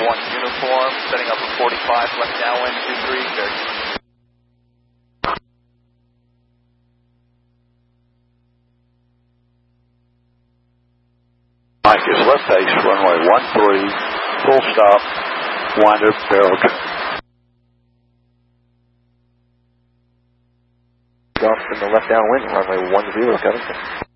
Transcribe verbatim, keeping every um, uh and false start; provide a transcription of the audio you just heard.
one uniform, setting up a forty-five, left downwind, two three, clear. Mike is left base, runway one three, full stop, winder, barrel turn. Off from the left downwind, runway one zero, Covington.